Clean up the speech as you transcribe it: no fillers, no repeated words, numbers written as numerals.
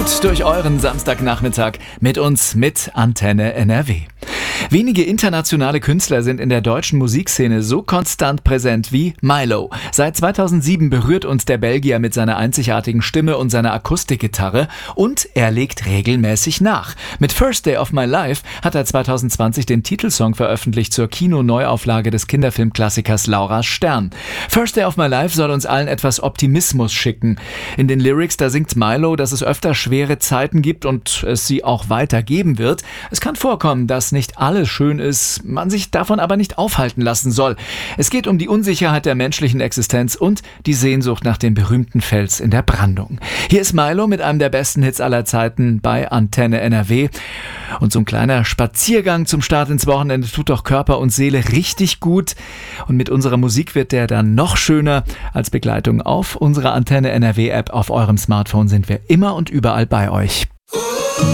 gut durch euren Samstagnachmittag mit uns, mit Antenne NRW. Wenige internationale Künstler sind in der deutschen Musikszene so konstant präsent wie Mylo. Seit 2007 berührt uns der Belgier mit seiner einzigartigen Stimme und seiner Akustikgitarre und er legt regelmäßig nach. Mit First Day of My Life hat er 2020 den Titelsong veröffentlicht zur Kino-Neuauflage des Kinderfilmklassikers Laura's Stern. First Day of My Life soll uns allen etwas Optimismus schicken. In den Lyrics, da singt Mylo, dass es öfter schwere Zeiten gibt und es sie auch weiter geben wird. Es kann vorkommen, dass nicht alles schön ist, man sich davon aber nicht aufhalten lassen soll. Es geht um die Unsicherheit der menschlichen Existenz und die Sehnsucht nach dem berühmten Fels in der Brandung. Hier ist Mylo mit einem der besten Hits aller Zeiten bei Antenne NRW. Und so ein kleiner Spaziergang zum Start ins Wochenende tut doch Körper und Seele richtig gut. Und mit unserer Musik wird der dann noch schöner. Als Begleitung auf unserer Antenne NRW App auf eurem Smartphone sind wir immer und überall bei euch.